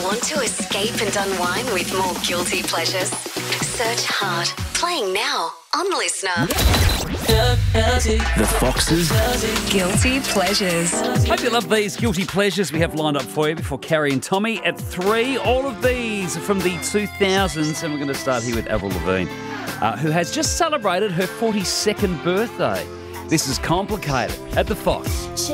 Want to escape and unwind with more guilty pleasures? Search hard. Playing now on Listener. The Foxes. Guilty pleasures. Hope you love these guilty pleasures we have lined up for you before Carrie and Tommy at 3. All of these are from the 2000s, and we're going to start here with Avril Lavigne, who has just celebrated her 42nd birthday. This is Complicated at the Fox.